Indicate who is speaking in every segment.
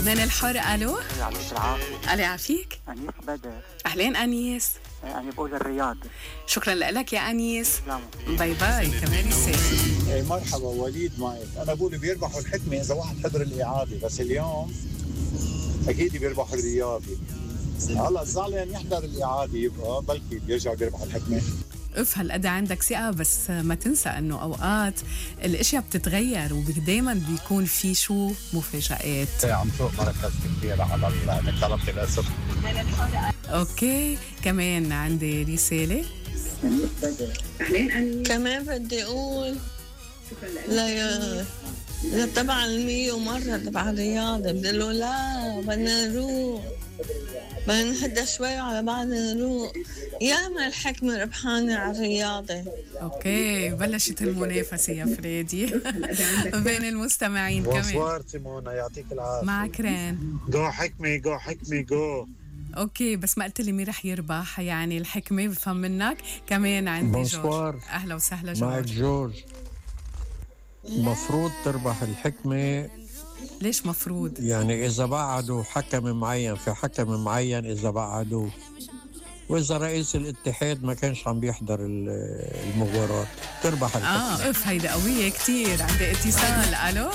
Speaker 1: لبنان الحر. الو
Speaker 2: يعطيك العافية.
Speaker 1: الله يعافيك.
Speaker 2: أنيس بدر.
Speaker 1: اهلين انيس.
Speaker 2: أنا بقول الرياض.
Speaker 1: شكرا لك يا انيس.
Speaker 2: سلام.
Speaker 1: باي باي. كمان رسالة.
Speaker 3: مرحبا، وليد معك. انا بقول بيربحوا الحكمه اذا واحد حضر الاعاده، بس اليوم اكيد بيربحوا الرياضي. هلا الزعلان يحضر الاعاده يبقى بلكي بيرجع بيربح الحكمه.
Speaker 1: اف هالقد عندك ثقة، بس ما تنسى انه اوقات الاشياء بتتغير ودايما بيكون في شو مفاجآت.
Speaker 3: عم سوق مركز كثير على طلبت الاسف.
Speaker 1: اوكي كمان عندي رسالة. اهلين انيس.
Speaker 4: كمان بدي اقول لا تبع المية ومرة تبع الرياضة بدي له لا بدنا نروح، بدنا نهدى شوي على بعض نروح. ياما الحكمة ربحانة على الرياضة.
Speaker 1: اوكي بلشت المنافسة يا فريدي بين المستمعين كمان.
Speaker 3: بونسوار سيمونا، يعطيك العافيه.
Speaker 1: معك ران.
Speaker 3: جو حكمه جو حكمه جو.
Speaker 1: اوكي بس ما قلت لي مين رح يربح، يعني الحكمة بفهم منك. كمان عندي
Speaker 5: بونسوار.
Speaker 1: جورج. اهلا وسهلا
Speaker 5: معك
Speaker 1: جورج.
Speaker 5: جورج. مفروض تربح الحكمة،
Speaker 1: ليش مفروض؟
Speaker 5: يعني إذا بعدوا حكم معين، في حكم معين إذا بعدوا، وإذا رئيس الاتحاد ما كانش عم بيحضر المباراة تربح الحكمة.
Speaker 1: اف هيدا قوية كتير. عندي اتصال. الو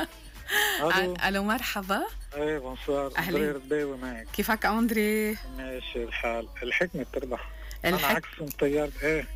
Speaker 6: الو
Speaker 1: الو مرحبا.
Speaker 6: ايه بونسوار.
Speaker 1: أهلين.
Speaker 6: اندري رداوي معك.
Speaker 1: كيفك اندري؟
Speaker 6: ماشي الحال. الحكمة بتربح. انا
Speaker 1: الحك...
Speaker 6: عكسهم طيار. ايه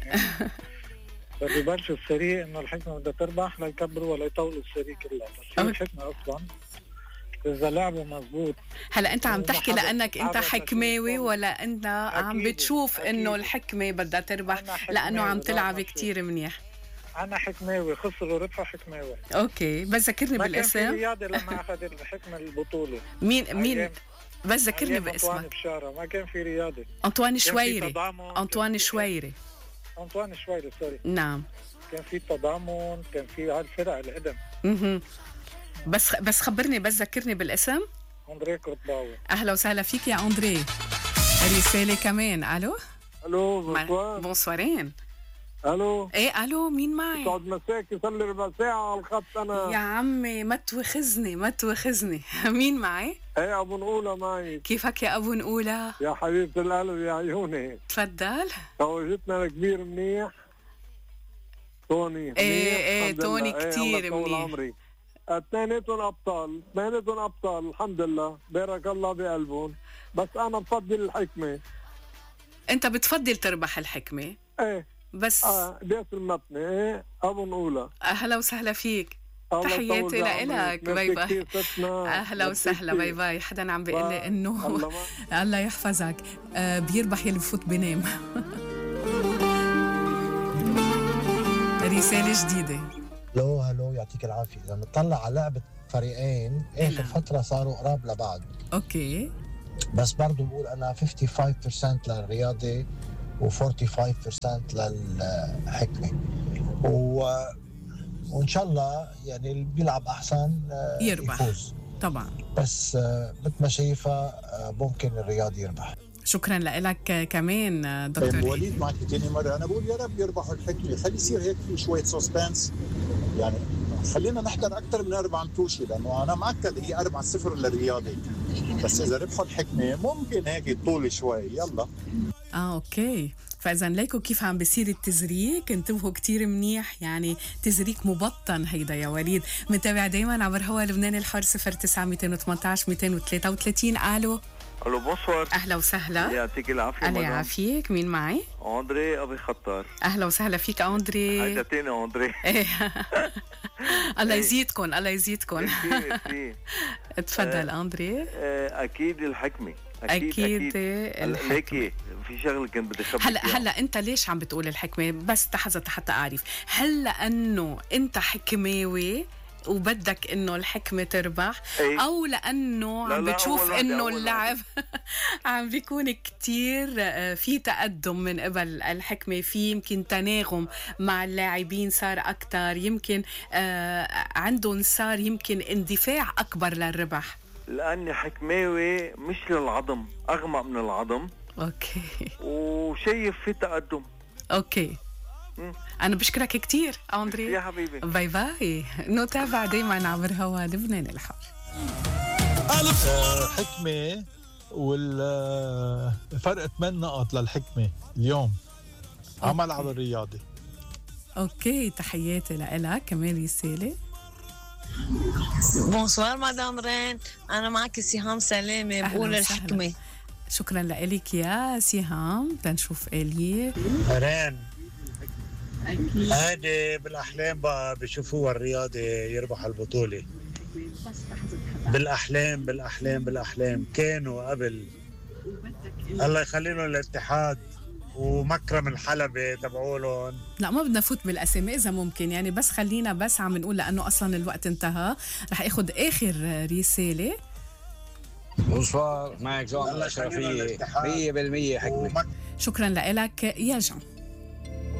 Speaker 6: بده يبلشوا السريع انه الحكمة بدها تربح ليكبروا ولا يطولوا السريع كلها، بس هي الحكمة اصلا اذا لعبوا مزبوط.
Speaker 1: هلا انت عم تحكي لانك انت
Speaker 6: حضرت
Speaker 1: حكماوي ولا انت عم
Speaker 6: أكيد.
Speaker 1: بتشوف انه
Speaker 6: أكيد.
Speaker 1: الحكمة بدها تربح
Speaker 6: أنا حكماوي،
Speaker 1: لانه عم
Speaker 6: لا
Speaker 1: تلعب
Speaker 6: مشهور.
Speaker 1: كتير منيح؟
Speaker 6: انا حكماوي، خسروا ربحوا حكماوي.
Speaker 1: اوكي بس ذكرني
Speaker 6: ما كان في
Speaker 1: بالاسم.
Speaker 6: رياضي لما اخذ الحكمة البطولة.
Speaker 1: مين
Speaker 6: أيام-
Speaker 1: بس ذكرني
Speaker 6: أيام أنطوان
Speaker 1: باسمك.
Speaker 6: بشارة ما كان في رياضي.
Speaker 1: انطوان
Speaker 6: كان في
Speaker 1: شويري.
Speaker 6: تضامن،
Speaker 1: انطوان
Speaker 6: كان في-
Speaker 1: شويري.
Speaker 6: أنطوان شويري سوري.
Speaker 1: نعم.
Speaker 6: كان في تضامن، كان في هالفرق القدم.
Speaker 1: اها بس خبرني، بس ذكرني بالاسم.
Speaker 6: اندري كرطباوي.
Speaker 1: اهلا وسهلا فيك يا اندري. رسالة كمان. الو
Speaker 7: الو بونسوار.
Speaker 1: بونسوارين.
Speaker 7: الو
Speaker 1: ايه الو مين معي؟
Speaker 7: تقعد مساك صار لي ربع ساعة على الخط أنا.
Speaker 1: يا عمي ما توخزني مين معي؟
Speaker 7: ايه أبو نقولة معي.
Speaker 1: كيفك يا ابو نقولة؟
Speaker 7: يا حبيبة القلب يا عيوني.
Speaker 1: تفضل.
Speaker 7: توجتنا الكبير منيح توني.
Speaker 1: ايه
Speaker 7: الحمد
Speaker 1: توني
Speaker 7: لله.
Speaker 1: كتير
Speaker 7: الله يطول
Speaker 1: منيح.
Speaker 7: عمري. اثنيناتهم أبطال الحمد لله، بارك الله بقلبهم، بس أنا بفضل الحكمة.
Speaker 1: انت بتفضل تربح الحكمة
Speaker 7: ايه
Speaker 1: بس.
Speaker 7: ديس المتنة. ايه أبو نقولة.
Speaker 1: اهلا وسهلا فيك.
Speaker 7: الله
Speaker 1: تحياتي
Speaker 7: يطول بعمرك.
Speaker 1: لك. باي باي.
Speaker 7: ميرسي كتير ستنا.
Speaker 1: اهلا
Speaker 7: ميرسي
Speaker 1: وسهلا.
Speaker 7: كتير.
Speaker 1: باي باي. حدا عم بيقول لي انه
Speaker 7: الله
Speaker 1: الله يحفظك. بيربح يلي بفوت بينام. رسالة جديدة.
Speaker 8: هلو يعطيك العافية. إذا نطلع على لعبة فريقين آخر فترة صاروا قراب لبعض،
Speaker 1: اوكي
Speaker 8: بس برضو بقول أنا 55% للرياضة و45% للحكمة، وإن شاء الله يعني اللي بيلعب أحسن
Speaker 1: يربح
Speaker 8: يفوز.
Speaker 1: طبعا.
Speaker 8: بس مثل ما شايفة ممكن الرياضي يربح.
Speaker 1: شكرا لك كمان دكتور.
Speaker 3: وليد معك تاني مرة. أنا بقول يا رب يربحوا الحكمة، خلي يصير هيك في شوية سسبنس، يعني خلينا نحضر أكثر من 4 متوشي، لأنه أنا مأكد هي 4-0 للرياضي، بس إذا ربحوا الحكمة ممكن هيك يطول شوي. يلا
Speaker 1: اوكي فاذا ليكوا كيف عم بيصير التزريك، انتبهوا كتير منيح، يعني تزريك مبطن هيدا يا وليد. متابع دايما عبر هوا لبنان الحر 09-218-233. الو
Speaker 9: بونسوار.
Speaker 1: اهلا وسهلا.
Speaker 9: يعطيك العافية.
Speaker 1: الله يعافيك. مين معي؟
Speaker 9: اندري ابي خطار.
Speaker 1: اهلا وسهلا فيك اندري.
Speaker 9: هيدا تاني اندري.
Speaker 1: الله يزيدكم الله يزيدكم. تفضل اندري.
Speaker 9: اكيد الحكمة.
Speaker 1: اكيد
Speaker 9: هيك في شغله كنت بدي اخبرك.
Speaker 1: هلا انت ليش عم بتقول الحكمة؟ بس حتى اعرف، هل لانه انت حكماوي وبدك انه الحكمة تربح، او لانه عم بتشوف انه اللعب عم بيكون كتير في تقدم من قبل الحكمة، في يمكن تناغم مع اللاعبين صار اكتر، يمكن عندهم صار يمكن اندفاع اكبر للربح؟
Speaker 9: لاني حكماوي مش للعظم، اغمق من العظم.
Speaker 1: اوكي
Speaker 9: وشايف في تقدم.
Speaker 1: اوكي أنا بشكرك كتير أندري
Speaker 9: يا حبيبي.
Speaker 1: باي باي. نتابع دايما عبر هوا لبنان الحر.
Speaker 3: حكمة والفرق 8 نقط للحكمة اليوم. عمل على الرياضي.
Speaker 1: اوكي تحياتي لك. كمان رسالة.
Speaker 4: بونسوار مدام رين، انا معك سهام سلامة بقول الحكمة.
Speaker 1: شكرا لك يا سهام. تنشوف آلية
Speaker 10: رين. هادي بالاحلام بقى بشوفوها الرياضي يربح البطولة. بالاحلام بالاحلام بالاحلام كانوا قبل. الله يخلي لهم الاتحاد ومكرم الحلبي تبعولهم.
Speaker 1: لا ما بدنا نفوت بالاسامي اذا ممكن يعني، بس خلينا بس عم نقول لانه اصلا الوقت انتهى. رح اخذ اخر رساله.
Speaker 11: بونسوار معك جون الاشرفيه 100% حكمه.
Speaker 1: شكرا لك يا جون.